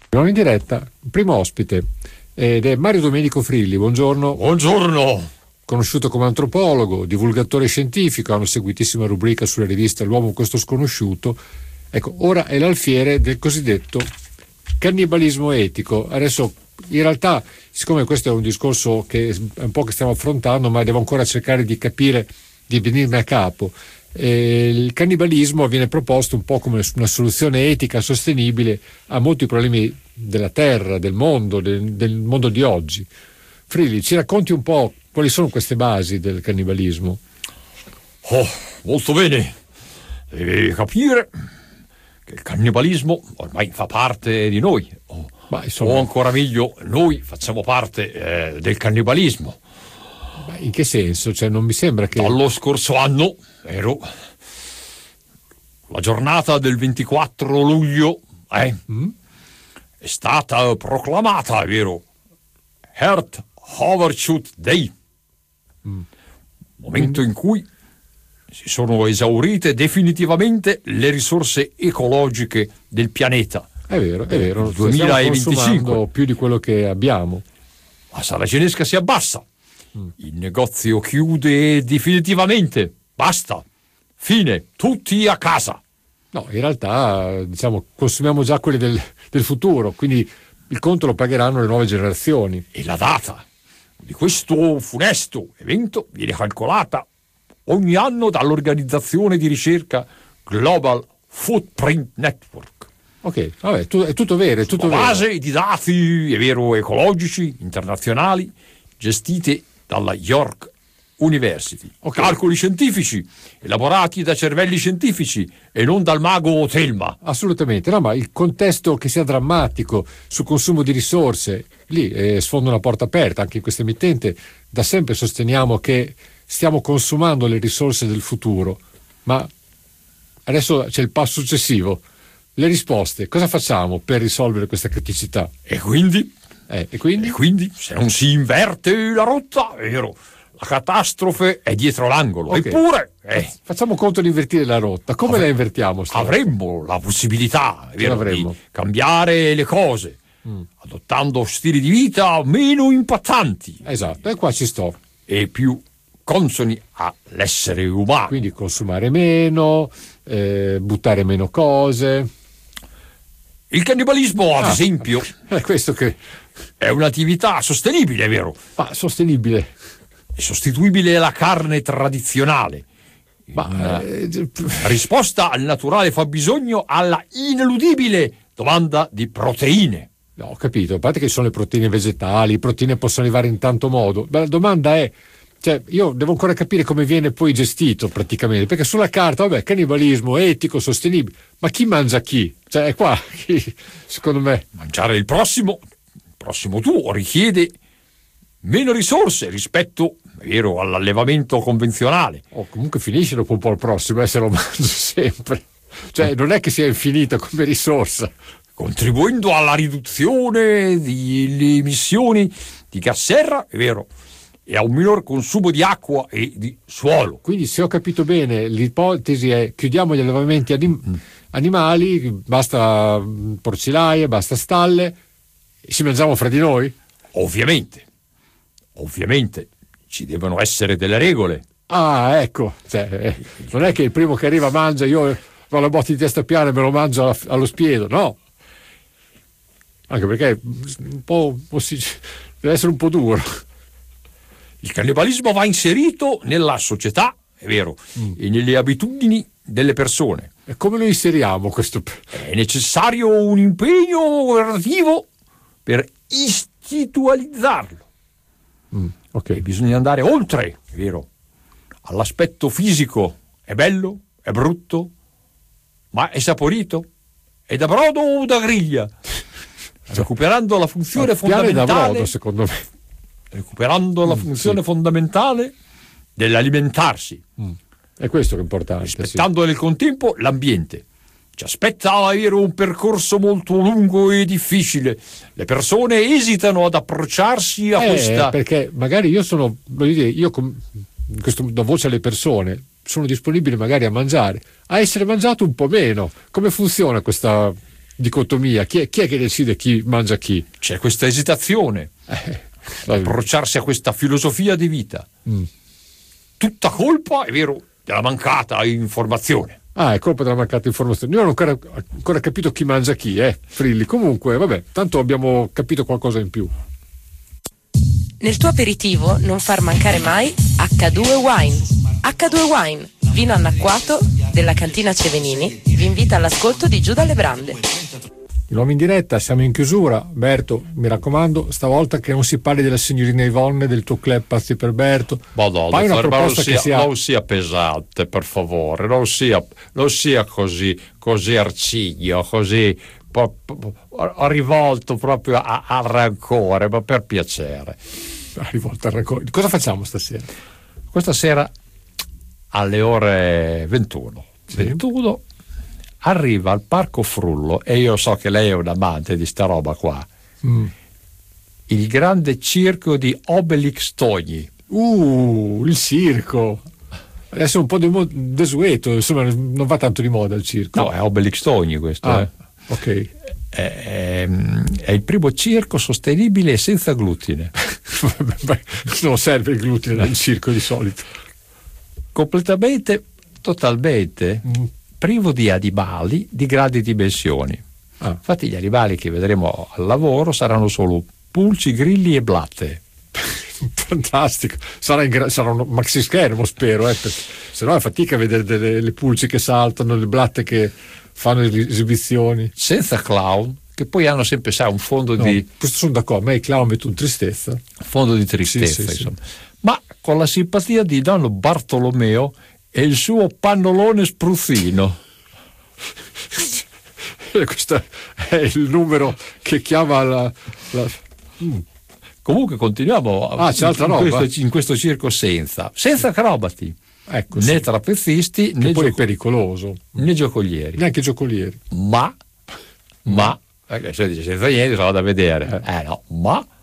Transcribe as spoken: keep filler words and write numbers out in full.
Siamo in diretta, primo ospite ed è Mario Domenico Frilli. Buongiorno. Buongiorno. Conosciuto come antropologo, divulgatore scientifico, ha una seguitissima rubrica sulla rivista L'uomo questo sconosciuto. Ecco, ora è l'alfiere del cosiddetto cannibalismo etico. Adesso in realtà, siccome questo è un discorso che è un po' che stiamo affrontando, ma devo ancora cercare di capire, di venirne a capo. Eh, il cannibalismo viene proposto un po' come una soluzione etica sostenibile a molti problemi della terra, del mondo, del, del mondo di oggi. Frilli, ci racconti un po' quali sono queste basi del cannibalismo? Oh, molto bene. Devi capire che il cannibalismo ormai fa parte di noi. Oh, Ma insomma, o ancora meglio, noi facciamo parte eh, del cannibalismo. in che senso? Cioè, non mi sembra che... Dallo scorso anno, vero, la giornata del ventiquattro luglio eh, mm? è stata proclamata, vero, Earth Overshoot Day, mm. momento in cui si sono esaurite definitivamente le risorse ecologiche del pianeta. È vero, è vero, duemilaventicinque, più di quello che abbiamo. La saracinesca si abbassa, mm. il negozio chiude definitivamente, basta, fine, tutti a casa. No, in realtà, diciamo, consumiamo già quelli del, del futuro, quindi il conto lo pagheranno le nuove generazioni. E la data di questo funesto evento viene calcolata ogni anno dall'organizzazione di ricerca Global Footprint Network. Ok, vabbè, tu, è tutto vero, è tutto Sulla vero. base di dati, è vero, ecologici, internazionali, gestite dalla York University. Okay. Calcoli scientifici, elaborati da cervelli scientifici e non dal mago Telma. Assolutamente, no, ma il contesto che sia drammatico sul consumo di risorse, lì eh, sfonda una porta aperta. Anche in questa emittente da sempre sosteniamo che stiamo consumando le risorse del futuro, ma adesso c'è il passo successivo. Le risposte, cosa facciamo per risolvere questa criticità? E quindi? Eh, e quindi? E quindi, se non si inverte la rotta, è vero, la catastrofe è dietro l'angolo. Okay. Eppure, eh, facciamo conto di invertire la rotta. Come avre- la invertiamo? Avremmo la possibilità, è vero, di avremmo? cambiare le cose, mm. adottando stili di vita meno impattanti. Esatto, e qua ci sto. E più consoni all'essere umano. Quindi consumare meno, eh, buttare meno cose. Il cannibalismo, ad ah, esempio, è questo che è un'attività sostenibile, è vero? Ma sostenibile. È sostituibile alla carne tradizionale. Ma eh, risposta al naturale fabbisogno alla ineludibile domanda di proteine. No, ho capito, a parte che ci sono le proteine vegetali, le proteine possono arrivare in tanto modo. Ma la domanda è, cioè, io devo ancora capire come viene poi gestito praticamente, perché sulla carta, vabbè, cannibalismo, etico, sostenibile, ma chi mangia chi? Cioè, è qua, chi, secondo me. Mangiare il prossimo, il prossimo tuo, richiede meno risorse rispetto, è vero, all'allevamento convenzionale. O oh, comunque finisce dopo un po' il prossimo, eh, se lo mangio sempre. Cioè, non è che sia infinita come risorsa. Contribuendo alla riduzione delle emissioni di gas serra, è vero, e a un minor consumo di acqua e di suolo. Quindi, se ho capito bene, l'ipotesi è: chiudiamo gli allevamenti anim- mm. animali, basta porcilaie, basta stalle, e ci mangiamo fra di noi? Ovviamente, ovviamente ci devono essere delle regole. Ah, ecco, cioè, eh, non è che il primo che arriva mangia, io ho la botta di testa piana e me lo mangio alla, allo spiedo, no. Anche perché un po', deve essere un po' duro. Il cannibalismo va inserito nella società, è vero, mm. e nelle abitudini delle persone. E come lo inseriamo questo? È necessario un impegno governativo per istitualizzarlo. Mm, okay. E bisogna andare oltre, è vero, all'aspetto fisico. È bello, è brutto, ma è saporito, è da brodo o da griglia, recuperando la funzione fondamentale da brodo, secondo me. recuperando la funzione mm, sì. fondamentale dell'alimentarsi. Mm. È questo che è importante. Rispettando sì. nel contempo l'ambiente. Ci aspetta avere un percorso molto lungo e difficile. Le persone esitano ad approcciarsi a eh, questa. Perché magari io sono, voglio dire, io com- questo do voce alle persone, sono disponibile magari a mangiare, a essere mangiato un po' meno. Come funziona questa dicotomia? Chi è, chi è che decide chi mangia chi? C'è questa esitazione, Eh, approcciarsi a questa filosofia di vita. Mm. Tutta colpa, è vero, della mancata informazione. Ah, è colpa della mancata informazione. Io non ho ancora, ancora capito chi mangia chi, eh, Frilli. Comunque, vabbè, tanto abbiamo capito qualcosa in più. Nel tuo aperitivo non far mancare mai acca due Wine. acca due Wine, vino annacquato della cantina Cevenini, vi invita all'ascolto di Giù dalle Brande. Di nuovo in diretta, siamo in chiusura. Berto, mi raccomando, stavolta che non si parli della signorina Yvonne, del tuo club Pazzi per Berto. Madonna, Fai una ma non proposta sia, che sia... non sia pesante, per favore, non sia, non sia così, così arcigno, così po- po- rivolto proprio a- al rancore, ma per piacere. Rivolta al rancore. Cosa facciamo stasera? Questa sera alle ore ventuno, Sì. ventuno arriva al Parco Frullo, e io so che lei è un amante di sta roba qua, Mm. il grande circo di Obelix Togni. Uh, il circo. Adesso è un po' de- desueto, insomma, non va tanto di moda il circo. No, è Obelix Togni questo. Ah, eh. ok. È, è, è il primo circo sostenibile e senza glutine. Beh, non serve il glutine nel circo di solito. Completamente, totalmente Mm. privo di animali di grandi dimensioni. Ah. Infatti gli animali che vedremo al lavoro saranno solo pulci, grilli e blatte. Fantastico. Sarà, in gra- sarà un maxi schermo, spero, eh, se no è fatica a vedere delle, le pulci che saltano, le blatte che fanno le esibizioni. Senza clown, che poi hanno sempre, sai, un fondo No, di questo sono d'accordo, a me i clown mettono tristezza. fondo di tristezza, Sì, sì, insomma. Ma con la simpatia di Don Bartolomeo e il suo pannolone spruzzino. E questo è il numero che chiama la... la... Mm. Comunque continuiamo Ah, c'è altra in, roba? questo, in questo circo senza senza acrobati, Ecco, né sì. trapezzisti, Che né, poi è gioco- pericoloso. né giocolieri. Neanche giocolieri. Ma, ma, eh, se dice senza niente, sarà da vedere. Eh no, ma